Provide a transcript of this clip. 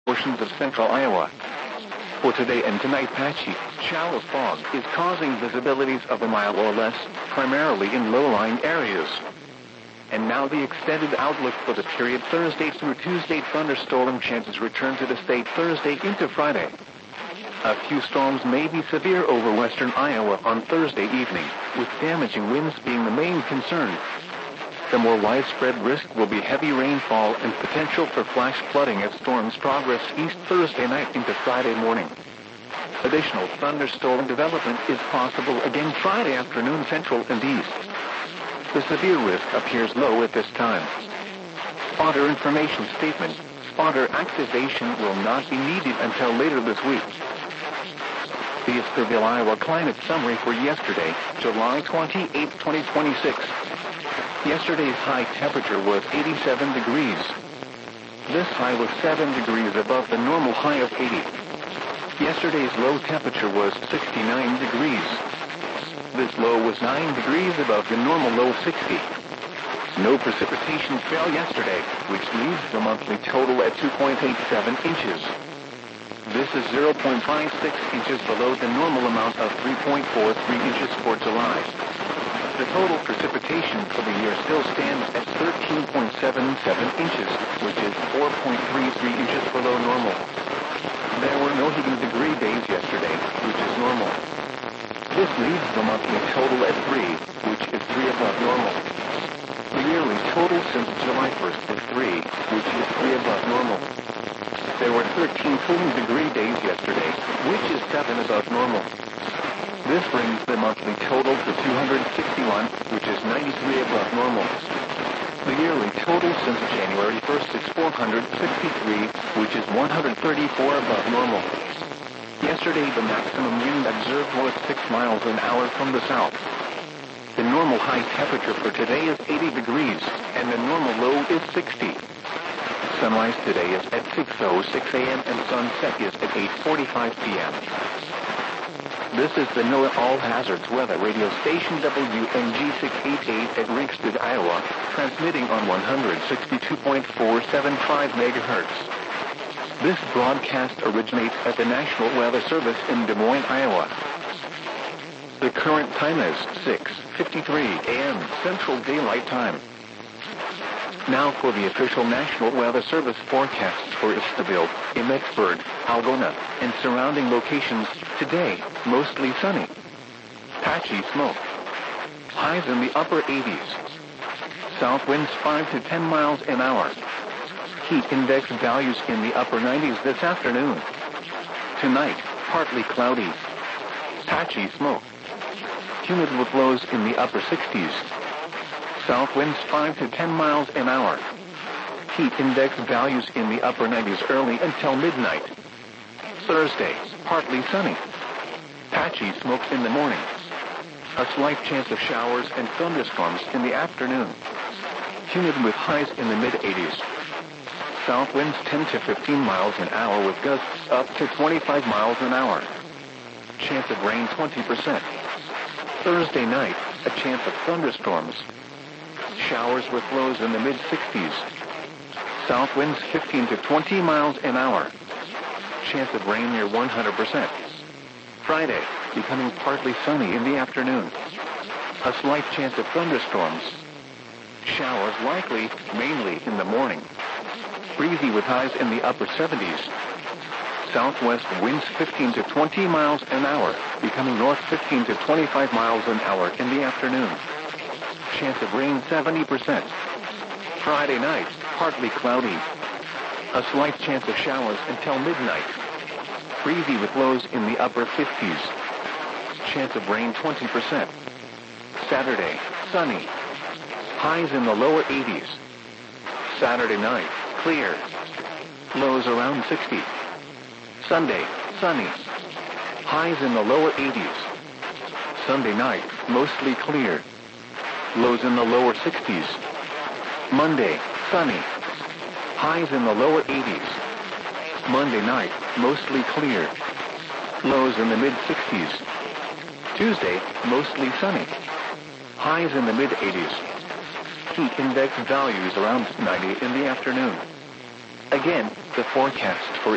portions of central Iowa. For today and tonight, patchy, shallow fog is causing visibilities of a mile or less, primarily in low-lying areas. And now the extended outlook for the period Thursday through Tuesday. Thunderstorm chances return to the state Thursday into Friday. A few storms may be severe over western Iowa on Thursday evening, with damaging winds being the main concern. The more widespread risk will be heavy rainfall and potential for flash flooding as storms progress east Thursday night into Friday morning. Additional thunderstorm development is possible again Friday afternoon central and east. The severe risk appears low at this time. Spotter information statement. Spotter activation will not be needed until later this week. The Easterville, Iowa climate summary for yesterday, July 28, 2026. Yesterday's high temperature was 87 degrees. This high was 7 degrees above the normal high of 80. Yesterday's low temperature was 69 degrees. This low was 9 degrees above the normal low of 60. No precipitation fell yesterday, which leaves the monthly total at 2.87 inches. This is 0.56 inches below the normal amount of 3.43 inches for July. The total precipitation for the year still stands at 13.77 inches, which is 4.33 inches below normal. There were no heating degree days yesterday, which is normal. This leaves the monthly total at 3, which is 3 above normal. The yearly total since July 1st is 3, which is 3 above normal. There were 13 cooling degree days yesterday, which is 7 above normal. This brings the monthly total to 261, which is 93 above normal. The yearly total since January 1st is 463, which is 134 above normal. Yesterday, the maximum wind observed was 6 miles an hour from the south. The normal high temperature for today is 80 degrees, and the normal low is 60. Sunrise today is at 6:06 a.m. and sunset is at 8:45 p.m. This is the NOAA All Hazards Weather Radio Station WNG 688 at Ringsted, Iowa, transmitting on 162.475 megahertz. This broadcast originates at the National Weather Service in Des Moines, Iowa. The current time is 6:53 a.m. Central Daylight Time. Now for the official National Weather Service forecasts for Easterville, Emmetsburg, Algona, and surrounding locations. Today, mostly sunny. Patchy smoke. Highs in the upper 80s. South winds 5 to 10 miles an hour. Heat index values in the upper 90s this afternoon. Tonight, partly cloudy. Patchy smoke. Humid with lows in the upper 60s. South winds 5 to 10 miles an hour. Heat index values in the upper 90s early until midnight. Thursday, partly sunny. Patchy smoke in the morning. A slight chance of showers and thunderstorms in the afternoon. Humid with highs in the mid-80s. South winds 10 to 15 miles an hour with gusts up to 25 miles an hour. Chance of rain 20%. Thursday night, a chance of thunderstorms. Showers with lows in the mid-60s. South winds 15 to 20 miles an hour. Chance of rain near 100%. Friday, becoming partly sunny in the afternoon. A slight chance of thunderstorms. Showers likely, mainly in the morning. Breezy with highs in the upper 70s. Southwest winds 15 to 20 miles an hour, becoming north 15 to 25 miles an hour in the afternoon. Chance of rain 70%. Friday night, partly cloudy. A slight chance of showers until midnight. Breezy with lows in the upper 50s. Chance of rain 20%. Saturday, sunny. Highs in the lower 80s. Saturday night, clear. Lows around 60. Sunday, sunny. Highs in the lower 80s. Sunday night, mostly clear. Lows in the lower 60s. Monday, sunny. Highs in the lower 80s. Monday night, mostly clear. Lows in the mid-60s. Tuesday, mostly sunny. Highs in the mid-80s. Heat index values around 90 in the afternoon. Again, the forecast for